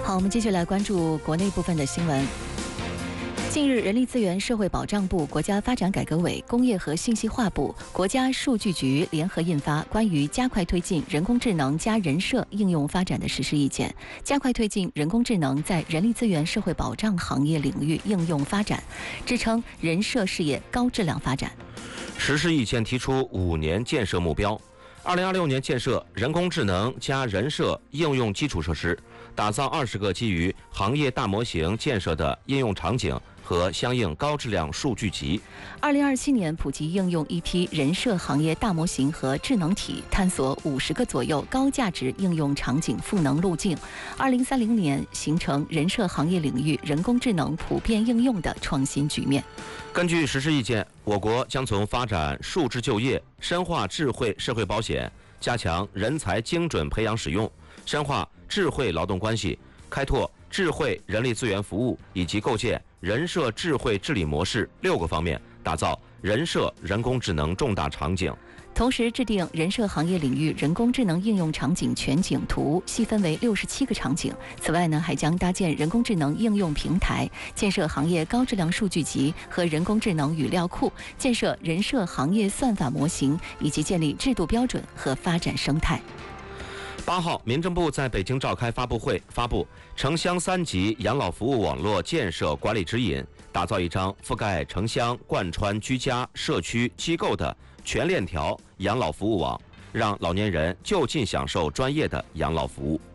好，我们继续来关注国内部分的新闻。近日，人力资源社会保障部、国家发展改革委、工业和信息化部、国家数据局联合印发《关于加快推进人工智能加人社应用发展的实施意见》，加快推进人工智能在人力资源社会保障行业领域应用发展，支撑人社事业高质量发展。 实施意见提出5年建设目标：2026年建设人工智能加人社应用基础设施，打造20个基于行业大模型建设的应用场景和相应高质量数据集。 2027年普及应用一批人社行业大模型和智能体，探索50个左右高价值应用场景赋能路径。2030年形成人社行业领域人工智能普遍应用的创新局面。 根据实施意见，我国将从发展数字就业、深化智慧社会保险、加强人才精准培养使用、深化智慧劳动关系、开拓智慧人力资源服务以及构建人社智慧治理模式6个方面，打造人社人工智能重大场景。 同时制定人社行业领域人工智能应用场景全景图，细分为67个场景。此外还将搭建人工智能应用平台，建设行业高质量数据集和人工智能语料库，建设人社行业算法模型，以及建立制度标准和发展生态。 8号，民政部在北京召开发布会，发布城乡3级养老服务网络建设管理指引，打造一张覆盖城乡贯穿居家、社区、机构的全链条养老服务网，让老年人就近享受专业的养老服务。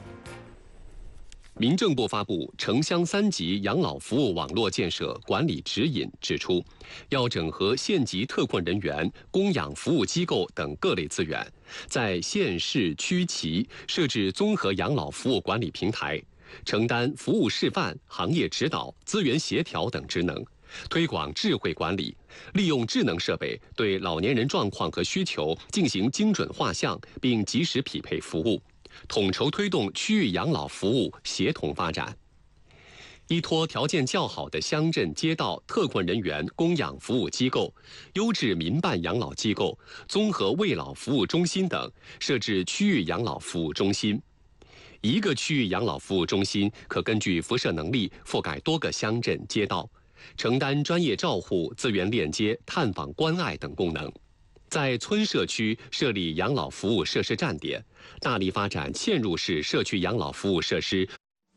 民政部发布城乡3级养老服务网络建设管理指引，指出，要整合县级特困人员、供养服务机构等各类资源，在县市区级设置综合养老服务管理平台，承担服务示范、行业指导、资源协调等职能，推广智慧管理，利用智能设备对老年人状况和需求进行精准画像，并及时匹配服务，统筹推动区域养老服务协同发展。依托条件较好的乡镇街道特困人员供养服务机构、优质民办养老机构、综合慰老服务中心等，设置区域养老服务中心。一个区域养老服务中心可根据辐射能力覆盖多个乡镇街道，承担专业照护、资源链接、探访关爱等功能。在村社区设立养老服务设施站点，大力发展嵌入式社区养老服务设施。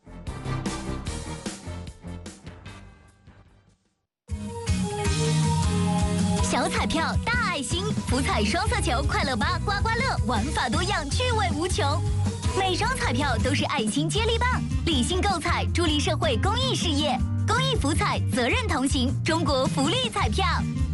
小彩票大爱心，福彩双色球快乐8刮刮乐，玩法多样，趣味无穷。每张彩票都是爱心接力棒，理性购彩，助力社会公益事业。公益福彩，责任同行，中国福利彩票。